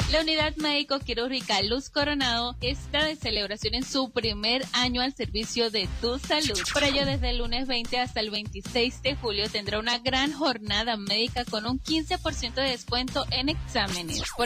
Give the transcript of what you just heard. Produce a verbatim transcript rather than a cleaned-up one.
La Unidad Médico-Quirúrgica Luz Coronado está de celebración en su primer año al servicio de tu salud. Por ello, desde el lunes veinte hasta el veintiséis de julio tendrá una gran jornada médica con un quince por ciento de descuento en exámenes. Por